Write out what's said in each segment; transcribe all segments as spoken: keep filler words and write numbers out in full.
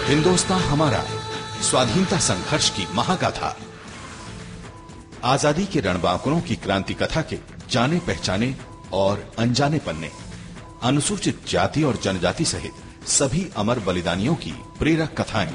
हिंदुस्तान हमारा, स्वाधीनता संघर्ष की महागाथा। आजादी के रणबांकुरों की क्रांति कथा के जाने पहचाने और अनजाने पन्ने, अनुसूचित जाति और जनजाति सहित सभी अमर बलिदानियों की प्रेरक कथाएं।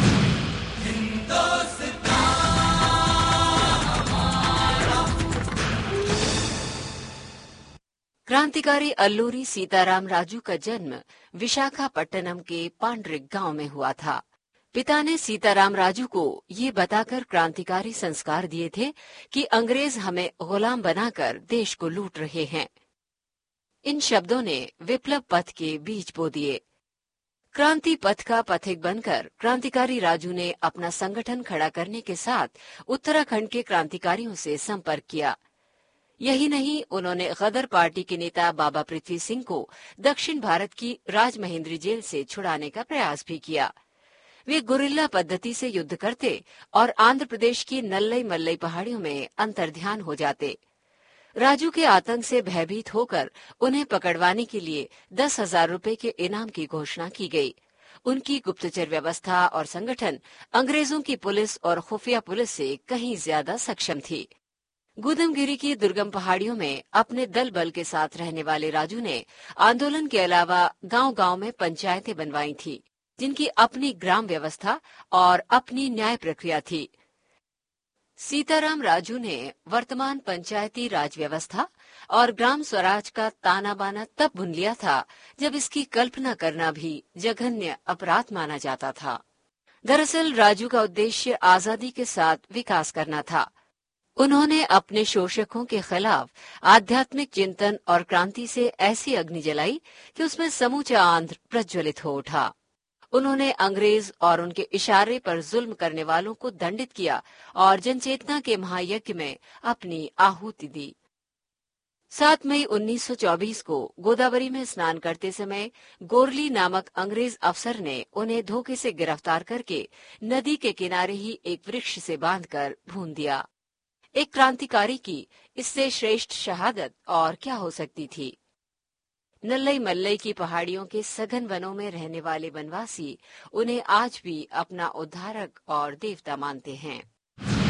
क्रांतिकारी अल्लूरी सीताराम राजू का जन्म विशाखापट्टनम के पांड्रिक गांव में हुआ था। पिता ने सीताराम राजू को ये बताकर क्रांतिकारी संस्कार दिए थे कि अंग्रेज हमें गुलाम बनाकर देश को लूट रहे हैं। इन शब्दों ने विप्लव पथ के बीज बो दिए। क्रांति पथ का पथिक बनकर क्रांतिकारी राजू ने अपना संगठन खड़ा करने के साथ उत्तराखंड के क्रांतिकारियों से संपर्क किया। यही नहीं, उन्होंने गदर पार्टी के नेता बाबा पृथ्वी सिंह को दक्षिण भारत की राजमहेंद्री जेल से छुड़ाने का प्रयास भी किया। वे गुरिल्ला पद्धति से युद्ध करते और आंध्र प्रदेश की नल्लई मल्लई पहाड़ियों में अंतर्ध्यान हो जाते। राजू के आतंक से भयभीत होकर उन्हें पकड़वाने के लिए दस हजार रूपये के इनाम की घोषणा की गई। उनकी गुप्तचर व्यवस्था और संगठन अंग्रेजों की पुलिस और खुफिया पुलिस से कहीं ज्यादा सक्षम थी। गुदमगिरी की दुर्गम पहाड़ियों में अपने दल बल के साथ रहने वाले राजू ने आंदोलन के अलावा गांव-गांव में पंचायतें बनवाई थी, जिनकी अपनी ग्राम व्यवस्था और अपनी न्याय प्रक्रिया थी। सीताराम राजू ने वर्तमान पंचायती राज व्यवस्था और ग्राम स्वराज का ताना बाना तब बुन लिया था जब इसकी कल्पना करना भी जघन्य अपराध माना जाता था। दरअसल राजू का उद्देश्य आजादी के साथ विकास करना था। उन्होंने अपने शोषकों के खिलाफ आध्यात्मिक चिंतन और क्रांति से ऐसी अग्नि जलाई कि उसमें समूचा आंध्र प्रज्वलित हो उठा। उन्होंने अंग्रेज और उनके इशारे पर जुल्म करने वालों को दंडित किया और जनचेतना के महायज्ञ में अपनी आहुति दी। सात मई उन्नीस सौ चौबीस को गोदावरी में स्नान करते समय गोरली नामक अंग्रेज अफसर ने उन्हें धोखे से गिरफ्तार करके नदी के किनारे ही एक वृक्ष से बांधकर भून दिया। एक क्रांतिकारी की इससे श्रेष्ठ शहादत और क्या हो सकती थी। नल्लई मल्लई की पहाड़ियों के सघन वनों में रहने वाले वनवासी उन्हें आज भी अपना उद्धारक और देवता मानते हैं।